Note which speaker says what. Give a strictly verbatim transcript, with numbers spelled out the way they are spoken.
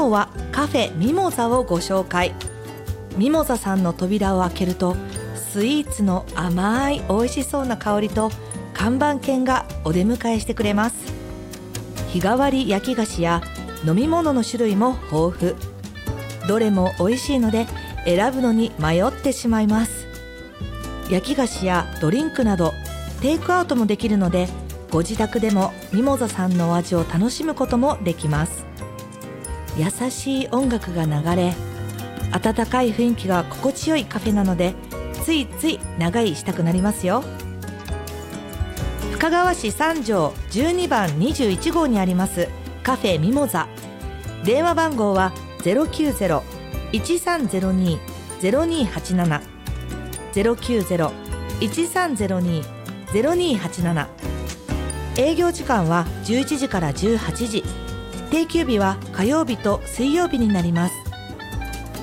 Speaker 1: 日はカフェミモザをご紹介。ミモザさんの扉を開けると、スイーツの甘い美味しそうな香りと看板犬がお出迎えしてくれます。日替わり焼き菓子や飲み物の種類も豊富。どれも美味しいので選ぶのに迷ってしまいます。焼き菓子やドリンクなどテイクアウトもできるので、ご自宅でもミモザさんのお味を楽しむこともできます。優しい音楽が流れ、温かい雰囲気が心地よいカフェなので、ついつい長居したくなりますよ。深川市三条じゅうにばんにじゅういち号にありますカフェミモザ。電話番号は ゼロきゅうゼロ いちさんゼロに ゼロにはちなな ゼロきゅうゼロ いちさんゼロに ゼロにはちなな。営業時間はじゅういちじからじゅうはちじ、定休日は火曜日と水曜日になります。